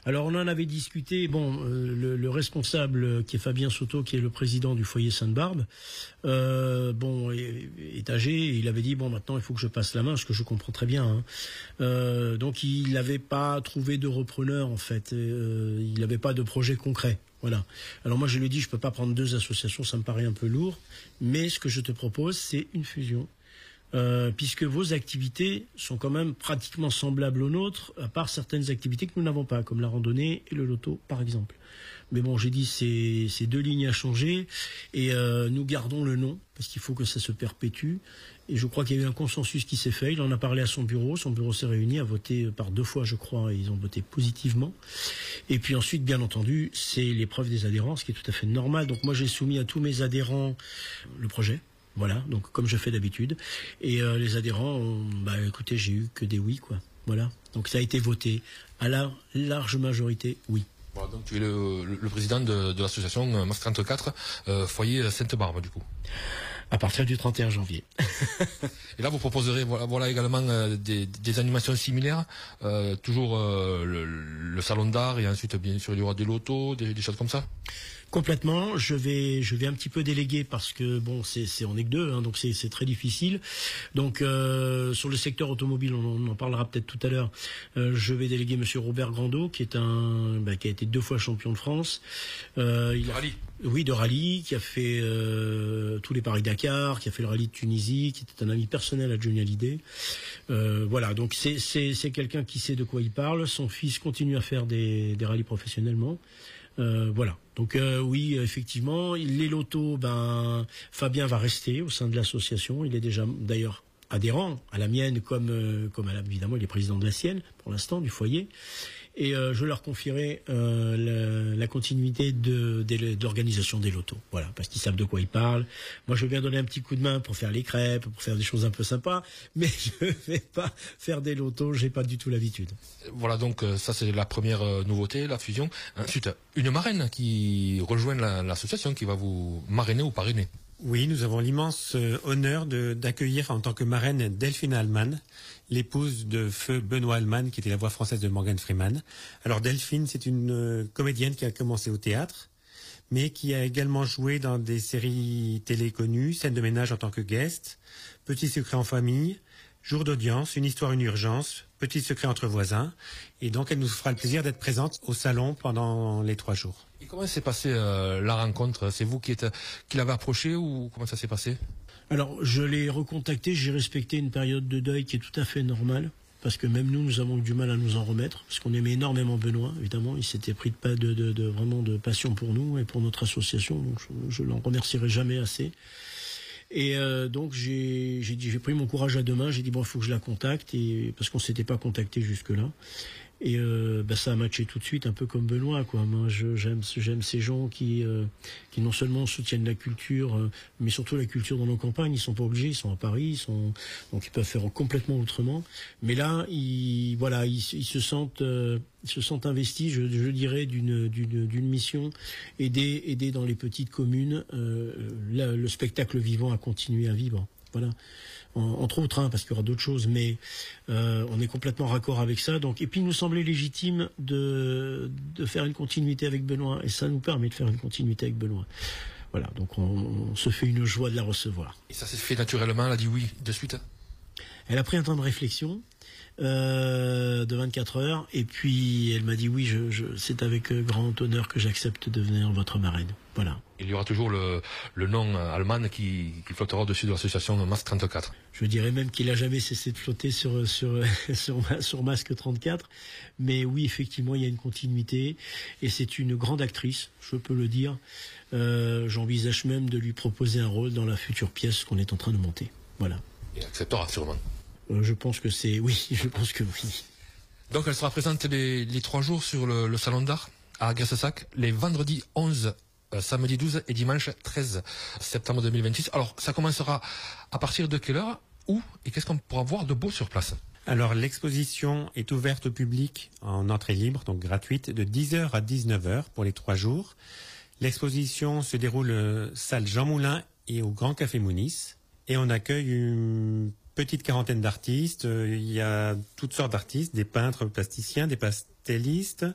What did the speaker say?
Alors on en avait discuté. Bon, le responsable qui est Fabien Soto, qui est le président du foyer Sainte-Barbe, est âgé. Et il avait dit bon, maintenant il faut que je passe la main, ce que je comprends très bien. Donc il n'avait pas trouvé de repreneur en fait. Il n'avait pas de projet concret. Voilà. Alors moi je lui ai dit je peux pas prendre deux associations, ça me paraît un peu lourd. Mais ce que je te propose, c'est une fusion. Puisque vos activités sont quand même pratiquement semblables aux nôtres, à part certaines activités que nous n'avons pas, comme la randonnée et le loto, par exemple. Mais bon, j'ai dit c'est deux lignes à changer, et nous gardons le nom, parce qu'il faut que ça se perpétue. Et je crois qu'il y a eu un consensus qui s'est fait, il en a parlé à son bureau s'est réuni, a voté par 2 fois, je crois, et ils ont voté positivement. Et puis ensuite, bien entendu, c'est l'épreuve des adhérents, ce qui est tout à fait normal. Donc moi, j'ai soumis à tous mes adhérents le projet. Voilà, donc comme je fais d'habitude. Et les adhérents ont, écoutez, j'ai eu que des oui, quoi. Voilà. Donc ça a été voté à la large majorité, oui. Voilà, donc tu es le président de l'association MAS 34, foyer Sainte-Barbe, du coup. À partir du 31 janvier. Et là, vous proposerez voilà également des animations similaires, toujours le salon d'art, et ensuite bien sûr il y aura des lotos, des choses comme ça. Complètement. Je vais un petit peu déléguer parce que bon, on est que deux, donc c'est très difficile. Donc sur le secteur automobile, on en parlera peut-être tout à l'heure. Je vais déléguer Monsieur Robert Grandot, qui est qui a été 2 fois champion de France. De rallye. Oui, de rallye, qui a fait tous les Paris-Dakar, qui a fait le rallye de Tunisie, qui était un ami personnel à Johnny Hallyday. Voilà, donc c'est quelqu'un qui sait de quoi il parle. Son fils continue à faire des rallyes professionnellement. Voilà. Donc oui, effectivement, les lotos, Fabien va rester au sein de l'association. Il est déjà d'ailleurs adhérent à la mienne comme évidemment il est président de la sienne pour l'instant du foyer. Et je leur confierai la continuité de l'organisation des lotos. Voilà, parce qu'ils savent de quoi ils parlent. Moi, je viens donner un petit coup de main pour faire les crêpes, pour faire des choses un peu sympas, mais je vais pas faire des lotos, j'ai pas du tout l'habitude. Voilà, donc ça c'est la première nouveauté, la fusion. Ensuite, une marraine qui rejoint l'association, qui va vous marrainer ou parrainer. Oui, nous avons l'immense honneur d'accueillir en tant que marraine Delphine Allman, l'épouse de feu Benoît Allman, qui était la voix française de Morgan Freeman. Alors Delphine, c'est une comédienne qui a commencé au théâtre, mais qui a également joué dans des séries télé connues, Scène de ménage en tant que guest, Petit secret en famille, Jour d'audience, Une histoire, une urgence, Petit secret entre voisins. Et donc, elle nous fera le plaisir d'être présente au salon pendant les 3 jours. Et comment s'est passée la rencontre? C'est vous qui l'avez approché, ou comment ça s'est passé? Alors, je l'ai recontacté, j'ai respecté une période de deuil qui est tout à fait normale. Parce que même nous avons eu du mal à nous en remettre, parce qu'on aimait énormément Benoît, évidemment. Il s'était pris vraiment de passion pour nous et pour notre association. Donc, je l'en remercierai jamais assez. Et donc j'ai pris mon courage à 2 mains, j'ai dit bon, il faut que je la contacte, et parce qu'on s'était pas contacté jusque-là. Et ça a matché tout de suite, un peu comme Benoît, quoi. Moi, j'aime ces gens qui non seulement soutiennent la culture, mais surtout la culture dans nos campagnes. Ils sont pas obligés, ils sont à Paris, donc ils peuvent faire complètement autrement. Mais là, ils se sentent investis, je dirais, d'une mission, aider dans les petites communes le spectacle vivant à continuer à vivre. Voilà, entre autres, parce qu'il y aura d'autres choses, mais on est complètement raccord avec ça. Donc, et puis il nous semblait légitime de faire une continuité avec Benoît, et ça nous permet de faire une continuité avec Benoît. Voilà, donc on se fait une joie de la recevoir. Et ça s'est fait naturellement, elle a dit oui de suite? Elle a pris un temps de réflexion de 24 heures, et puis elle m'a dit oui, c'est avec grand honneur que j'accepte de devenir votre marraine. Voilà. Il y aura toujours le nom allemand qui flottera au-dessus de l'association MAS 34. Je dirais même qu'il a jamais cessé de flotter sur Masque 34. Mais oui, effectivement, il y a une continuité, et c'est une grande actrice, je peux le dire. J'envisage même de lui proposer un rôle dans la future pièce qu'on est en train de monter. Voilà. Il acceptera sûrement. Je pense que je pense que oui. Donc elle sera présente les 3 jours sur le salon d'art à Graissac, les vendredis 11, samedi 12 et dimanche 13 septembre 2026. Alors ça commencera à partir de quelle heure, où, et qu'est-ce qu'on pourra voir de beau sur place? Alors l'exposition est ouverte au public en entrée libre, donc gratuite, de 10h à 19h pour les 3 jours. L'exposition se déroule salle Jean Moulin et au Grand Café Mounis. Et on accueille une petite quarantaine d'artistes. Il y a toutes sortes d'artistes, des peintres, plasticiens, des pastellistes,